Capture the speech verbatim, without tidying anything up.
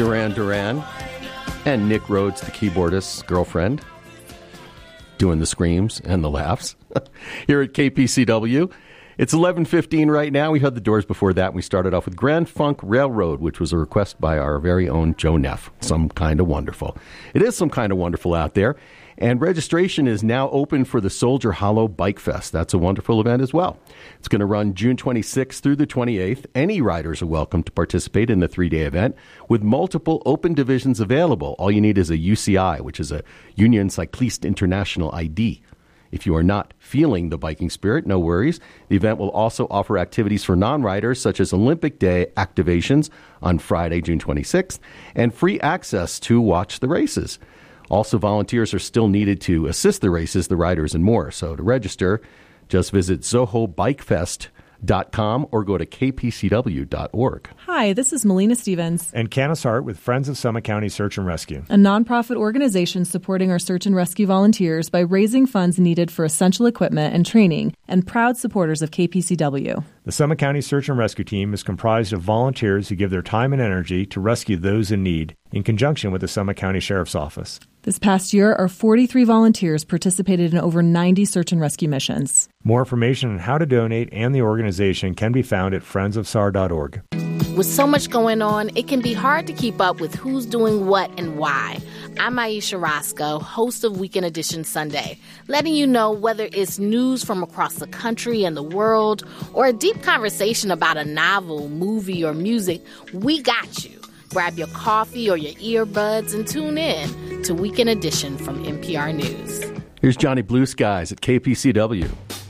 Duran Duran and Nick Rhodes, the keyboardist's girlfriend, doing the screams and the laughs here at K P C W. It's eleven fifteen right now. We had the Doors before that. We started off with Grand Funk Railroad, which was a request by our very own Joe Neff. Some kind of wonderful. It is some kind of wonderful out there. And registration is now open for the Soldier Hollow Bike Fest. That's a wonderful event as well. It's going to run June twenty-sixth through the twenty-eighth. Any riders are welcome to participate in the three-day event with multiple open divisions available. All you need is a U C I, which is a Union Cycliste International I D. If you are not feeling the biking spirit, no worries. The event will also offer activities for non-riders, such as Olympic Day activations on Friday, June twenty-sixth, and free access to watch the races. Also, volunteers are still needed to assist the races, the riders, and more. So to register, just visit zoho bike fest dot com or go to k p c w dot org. Hi, this is Melina Stevens. And Canis Hart with Friends of Summit County Search and Rescue, a nonprofit organization supporting our search and rescue volunteers by raising funds needed for essential equipment and training, and proud supporters of K P C W. The Summit County Search and Rescue Team is comprised of volunteers who give their time and energy to rescue those in need, in conjunction with the Summit County Sheriff's Office. This past year, our forty-three volunteers participated in over ninety search and rescue missions. More information on how to donate and the organization can be found at friends of s a r dot org. With so much going on, it can be hard to keep up with who's doing what and why. I'm Aisha Roscoe, host of Weekend Edition Sunday, letting you know whether it's news from across the country and the world or a deep conversation about a novel, movie, or music, we got you. Grab your coffee or your earbuds and tune in to Weekend Edition from N P R News. Here's Johnny Blue Skies at K P C W.